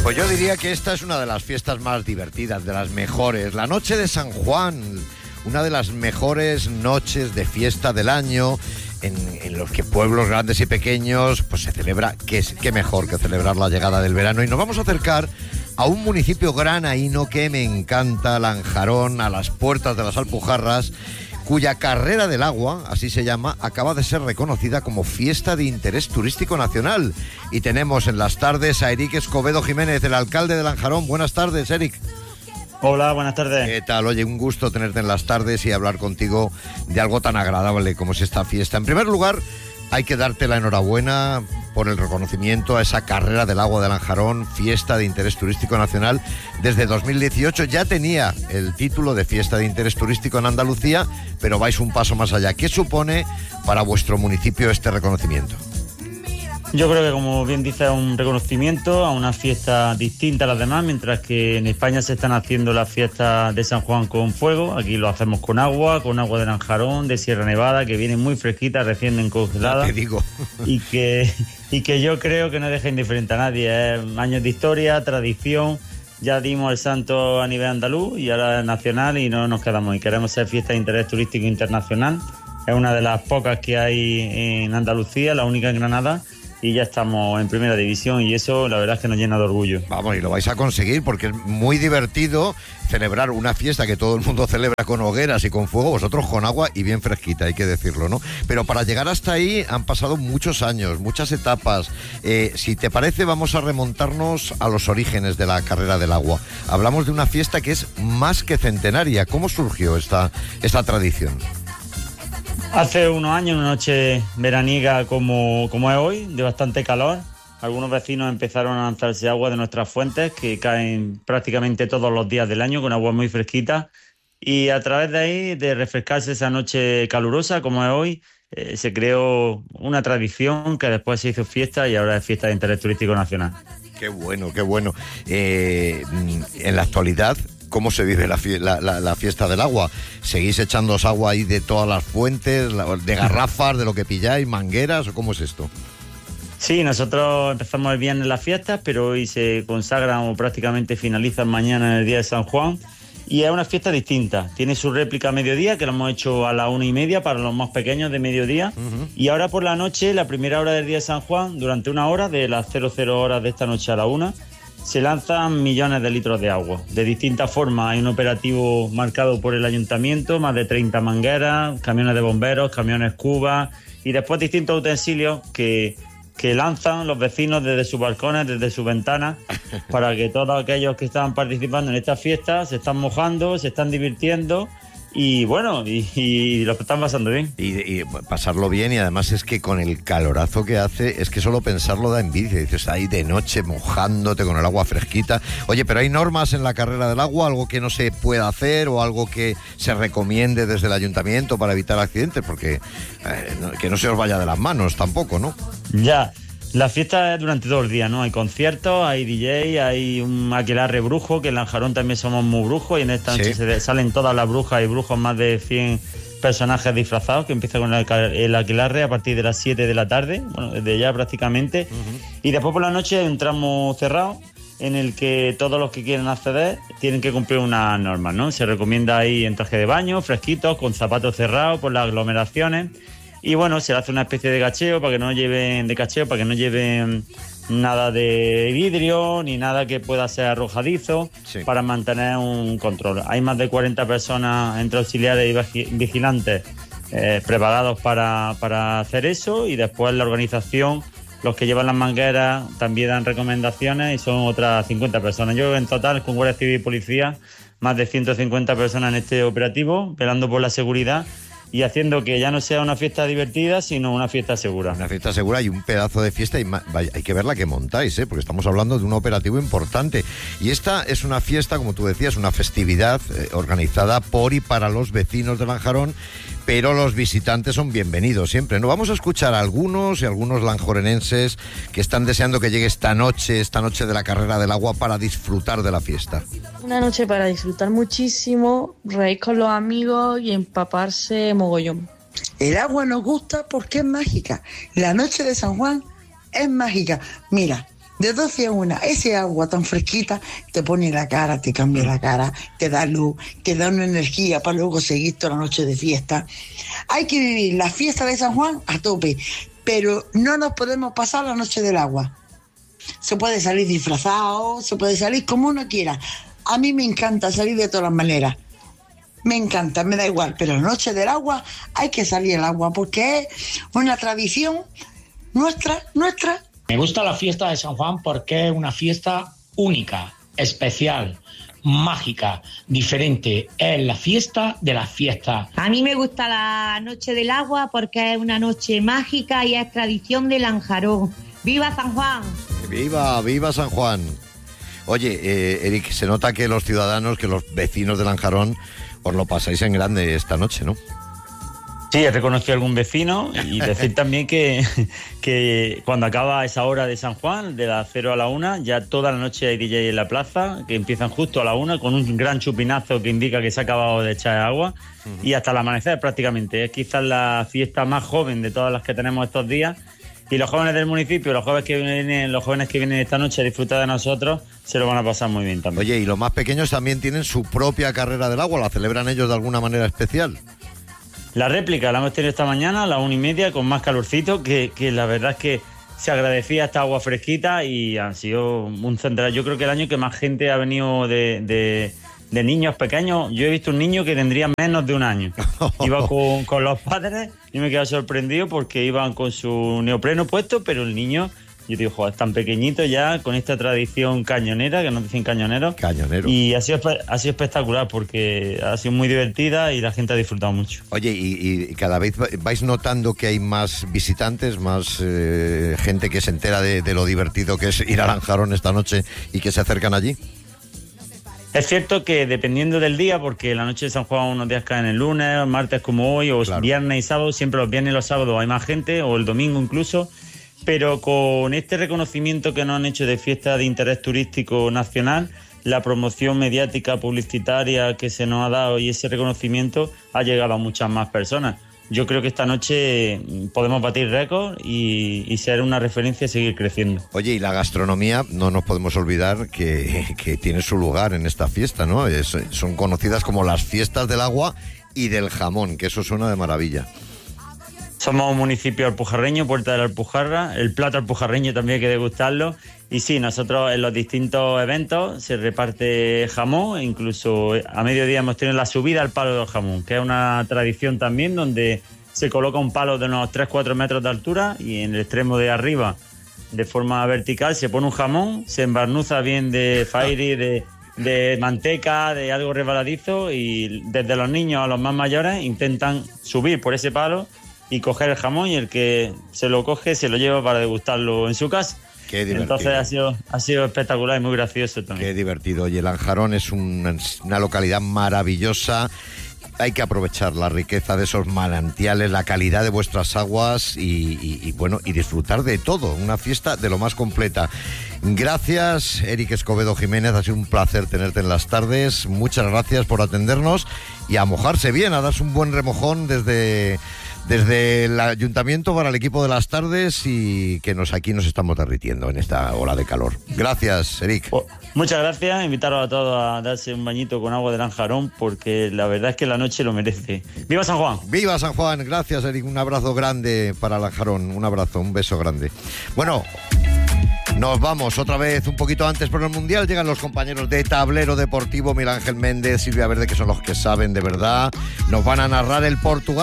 Pues yo diría que esta es una de las fiestas más divertidas, de las mejores. La noche de San Juan, una de las mejores noches de fiesta del año, en los que pueblos grandes y pequeños pues se celebra, qué mejor que celebrar la llegada del verano. Y nos vamos a acercar a un municipio granaíno que me encanta, Lanjarón, a las puertas de las Alpujarras, cuya carrera del agua, así se llama, acaba de ser reconocida como fiesta de interés turístico nacional. Y tenemos en las tardes a Eric Escobedo Jiménez, el alcalde de Lanjarón. Buenas tardes, Eric. Hola, buenas tardes. ¿Qué tal? Oye, un gusto tenerte en las tardes y hablar contigo de algo tan agradable como es esta fiesta. En primer lugar, hay que darte la enhorabuena por el reconocimiento a esa carrera del agua de Lanjarón, fiesta de interés turístico nacional. Desde 2018 ya tenía el título de fiesta de interés turístico en Andalucía, pero vais un paso más allá. ¿Qué supone para vuestro municipio este reconocimiento? Yo creo que, como bien dice, es un reconocimiento a una fiesta distinta a las demás, mientras que en España se están haciendo las fiestas de San Juan con fuego. Aquí lo hacemos con agua de Lanjarón, de Sierra Nevada, que viene muy fresquita, recién congelada. Te digo. Y que yo creo que no deja indiferente a nadie. Es años de historia, tradición. Ya dimos el santo a nivel andaluz y ahora es nacional y no nos quedamos. Y queremos ser fiesta de interés turístico internacional. Es una de las pocas que hay en Andalucía, la única en Granada. Y ya estamos en primera división y eso la verdad es que nos llena de orgullo. Vamos, y lo vais a conseguir porque es muy divertido celebrar una fiesta que todo el mundo celebra con hogueras y con fuego, vosotros con agua y bien fresquita, hay que decirlo, ¿no? Pero para llegar hasta ahí han pasado muchos años, muchas etapas. Si te parece, vamos a remontarnos a los orígenes de la carrera del agua. Hablamos de una fiesta que es más que centenaria. ¿Cómo surgió esta tradición? Hace unos años, una noche veraniega como es hoy, de bastante calor, algunos vecinos empezaron a lanzarse agua de nuestras fuentes, que caen prácticamente todos los días del año, con agua muy fresquita, y a través de ahí, de refrescarse esa noche calurosa como es hoy, se creó una tradición que después se hizo fiesta y ahora es fiesta de interés turístico nacional. Qué bueno, qué bueno. En la actualidad, ¿cómo se vive la fiesta del agua? ¿Seguís echándoos agua ahí de todas las fuentes, de garrafas, de lo que pilláis, mangueras, o cómo es esto? Sí, nosotros empezamos el viernes las fiestas, pero hoy se consagran o prácticamente finalizan mañana en el día de San Juan. Y es una fiesta distinta. Tiene su réplica a mediodía, que lo hemos hecho a las 1:30 para los más pequeños de mediodía. Uh-huh. Y ahora por la noche, la primera hora del día de San Juan, durante una hora, de las 00 horas de esta noche a la 1, se lanzan millones de litros de agua. De distintas formas. Hay un operativo marcado por el ayuntamiento, más de 30 mangueras, camiones de bomberos, camiones cubas y después distintos utensilios que lanzan los vecinos desde sus balcones, desde sus ventanas, para que todos aquellos que están participando en esta fiesta se están mojando, se están divirtiendo. Y bueno, y lo están pasando bien. Y pasarlo bien, y además es que con el calorazo que hace, es que solo pensarlo da envidia. Dices, ahí de noche mojándote con el agua fresquita. Oye, pero ¿hay normas en la carrera del agua? ¿Algo que no se pueda hacer o algo que se recomiende desde el ayuntamiento para evitar accidentes? Porque que no se os vaya de las manos tampoco, ¿no? Ya. La fiesta es durante todo el día, ¿no? Hay conciertos, hay DJ, hay un aquelarre brujo, que en Lanjarón también somos muy brujos, y en esta noche salen todas las brujas y brujos, más de 100 personajes disfrazados, que empieza con el aquelarre a partir de las 7 de la tarde, bueno, desde ya prácticamente. Uh-huh. Y después por la noche hay un tramo cerrado en el que todos los que quieren acceder tienen que cumplir unas normas, ¿no? Se recomienda ir en traje de baño, fresquitos, con zapatos cerrados por las aglomeraciones. Y bueno, se hace una especie de cacheo para que no lleven nada de vidrio ni nada que pueda ser arrojadizo, para mantener un control. Hay más de 40 personas entre auxiliares y vigilantes preparados para hacer eso, y después la organización, los que llevan las mangueras, también dan recomendaciones, y son otras 50 personas. Yo en total, con Guardia Civil y Policía, más de 150 personas en este operativo, velando por la seguridad y haciendo que ya no sea una fiesta divertida, sino una fiesta segura. Una fiesta segura y un pedazo de fiesta, y hay que ver la que montáis, porque estamos hablando de un operativo importante. Y esta es una fiesta, como tú decías, una festividad organizada por y para los vecinos de Lanjarón, pero los visitantes son bienvenidos siempre, ¿no? Vamos a escuchar a algunos lanjorenenses que están deseando que llegue esta noche de la carrera del agua, para disfrutar de la fiesta. Una noche para disfrutar muchísimo, reír con los amigos y empaparse mogollón. El agua nos gusta porque es mágica. La noche de San Juan es mágica. Mira, De 12 a 1, ese agua tan fresquita te pone la cara, te cambia la cara, te da luz, te da una energía para luego seguir toda la noche de fiesta. Hay que vivir la fiesta de San Juan a tope, pero no nos podemos pasar la noche del agua. Se puede salir disfrazado, se puede salir como uno quiera. A mí me encanta salir de todas las maneras. Me encanta, me da igual, pero la noche del agua hay que salir al agua porque es una tradición nuestra. Me gusta la fiesta de San Juan porque es una fiesta única, especial, mágica, diferente. Es la fiesta de las fiestas. A mí me gusta la Noche del Agua porque es una noche mágica y es tradición de Lanjarón. ¡Viva San Juan! ¡Viva San Juan! Oye, Eric, se nota que los ciudadanos, que los vecinos de Lanjarón, os lo pasáis en grande esta noche, ¿no? Sí, he reconocido a algún vecino y decir también que cuando acaba esa hora de San Juan, de las 0 a la 1, ya toda la noche hay DJ en la plaza, que empiezan justo a la 1 con un gran chupinazo que indica que se ha acabado de echar agua y hasta el amanecer prácticamente. Es quizás la fiesta más joven de todas las que tenemos estos días y los jóvenes del municipio, los jóvenes que vienen esta noche a disfrutar de nosotros, se lo van a pasar muy bien también. Oye, y los más pequeños también tienen su propia carrera del agua, ¿la celebran ellos de alguna manera especial? La réplica la hemos tenido esta mañana a las 1:30 con más calorcito, que la verdad es que se agradecía esta agua fresquita y han sido un central. Yo creo que el año que más gente ha venido de niños pequeños. Yo he visto un niño que tendría menos de un año. Iba con los padres y me he quedado sorprendido porque iban con su neopreno puesto, pero el niño... Yo digo, joder, es tan pequeñito ya, con esta tradición cañonera, que nos dicen cañoneros. Cañonero. Y ha sido espectacular porque ha sido muy divertida y la gente ha disfrutado mucho. Oye, y cada vez vais notando que hay más visitantes, más gente que se entera de lo divertido que es ir a Lanjarón esta noche y que se acercan allí. Es cierto que dependiendo del día, porque la noche de San Juan unos días caen el lunes, martes como hoy, o claro, viernes y sábado, siempre los viernes y los sábados hay más gente, o el domingo incluso. Pero con este reconocimiento que nos han hecho de fiesta de interés turístico nacional, la promoción mediática, publicitaria que se nos ha dado y ese reconocimiento ha llegado a muchas más personas. Yo creo que esta noche podemos batir récords y ser una referencia y seguir creciendo. Oye, y la gastronomía, no nos podemos olvidar que tiene su lugar en esta fiesta, ¿no? Son conocidas como las fiestas del agua y del jamón, que eso suena de maravilla. Somos un municipio alpujarreño, Puerta de la Alpujarra. El plato alpujarreño también hay que degustarlo. Y sí, nosotros en los distintos eventos se reparte jamón. Incluso a mediodía hemos tenido la subida al palo del jamón, que es una tradición también donde se coloca un palo de unos 3-4 metros de altura y en el extremo de arriba, de forma vertical, se pone un jamón, se embarnuza bien de fairy, de manteca, de algo resbaladizo, y desde los niños a los más mayores intentan subir por ese palo y coger el jamón, y el que se lo coge se lo lleva para degustarlo en su casa. Qué divertido. Entonces ha sido espectacular y muy gracioso también. Qué divertido. Oye, Lanjarón es una localidad maravillosa. Hay que aprovechar la riqueza de esos manantiales, la calidad de vuestras aguas y disfrutar de todo. Una fiesta de lo más completa. Gracias, Eric Escobedo Jiménez. Ha sido un placer tenerte en las tardes. Muchas gracias por atendernos y a mojarse bien, a darse un buen remojón desde el ayuntamiento para el equipo de las tardes, y que aquí nos estamos derritiendo en esta ola de calor. Gracias, Eric. Muchas gracias. Invitaros a todos a darse un bañito con agua de Lanjarón, porque la verdad es que la noche lo merece. ¡Viva San Juan! ¡Viva San Juan! Gracias, Eric. Un abrazo grande para Lanjarón. Un abrazo, un beso grande. Bueno, nos vamos otra vez un poquito antes por el Mundial. Llegan los compañeros de Tablero Deportivo, Miguel Ángel Méndez, Silvia Verde, que son los que saben de verdad. Nos van a narrar el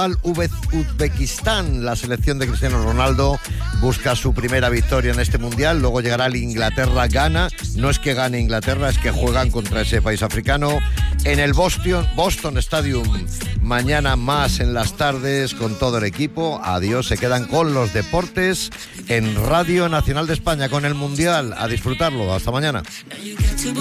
Portugal-Uzbekistán. La selección de Cristiano Ronaldo busca su primera victoria en este Mundial. Luego llegará el Inglaterra-Ghana. No es que gane Inglaterra, es que juegan contra ese país africano en el Boston Stadium. Mañana más en las tardes con todo el equipo. Adiós, se quedan con los deportes en Radio Nacional de España, con el Mundial. A disfrutarlo. Hasta mañana.